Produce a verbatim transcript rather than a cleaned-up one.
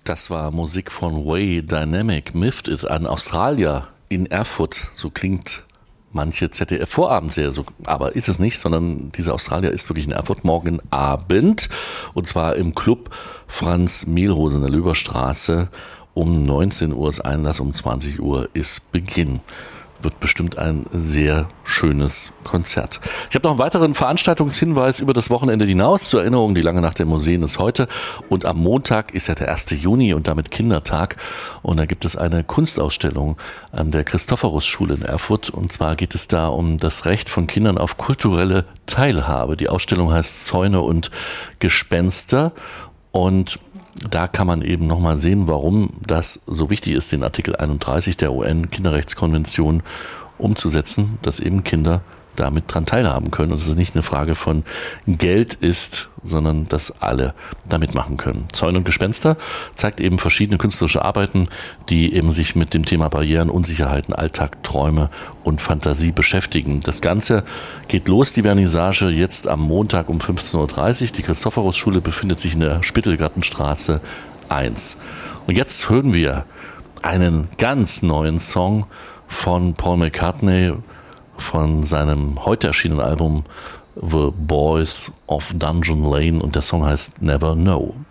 Das war Musik von Way Dynamic, Miffed It, ein Australier in Erfurt. So klingt manche Z D F-Vorabendserie, so, aber ist es nicht, sondern dieser Australier ist wirklich in Erfurt morgen Abend. Und zwar im Club Franz Mehlhose in der Löberstraße. Um neunzehn Uhr ist Einlass, um zwanzig Uhr ist Beginn. Wird bestimmt ein sehr schönes Konzert. Ich habe noch einen weiteren Veranstaltungshinweis über das Wochenende hinaus. Zur Erinnerung, die Lange Nacht der Museen ist heute. Und am Montag ist ja der erste Juni und damit Kindertag. Und da gibt es eine Kunstausstellung an der Christophorus-Schule in Erfurt. Und zwar geht es da um das Recht von Kindern auf kulturelle Teilhabe. Die Ausstellung heißt Zäune und Gespenster. Und da kann man eben nochmal sehen, warum das so wichtig ist, den Artikel einunddreißig der U N-Kinderrechtskonvention umzusetzen, dass eben Kinder damit dran teilhaben können und dass es nicht eine Frage von Geld ist, sondern dass alle da mitmachen können. Zäune und Gespenster zeigt eben verschiedene künstlerische Arbeiten, die eben sich mit dem Thema Barrieren, Unsicherheiten, Alltag, Träume und Fantasie beschäftigen. Das Ganze geht los, die Vernissage, jetzt am Montag um fünfzehn Uhr dreißig. Die Christophorus-Schule befindet sich in der Spittelgartenstraße eins. Und jetzt hören wir einen ganz neuen Song von Paul McCartney, von seinem heute erschienenen Album The Boys of Dungeon Lane, und der Song heißt Never Know.